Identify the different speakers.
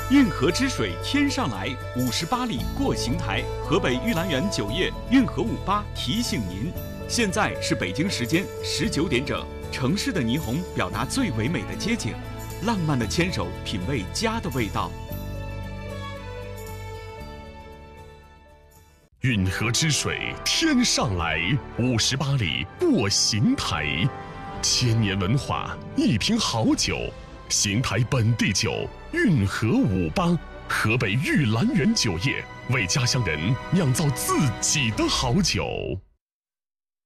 Speaker 1: 运河之水天上来，58里过邢台。河北玉兰园酒业运河58提醒您，现在是北京时间19点整。城市的霓虹表达最唯美的街景，浪漫的牵手品味家的味道。
Speaker 2: 运河之水天上来，58里过邢台。千年文化，一瓶好酒，邢台本地酒运河58，河北玉兰园酒业为家乡人酿造自己的好酒。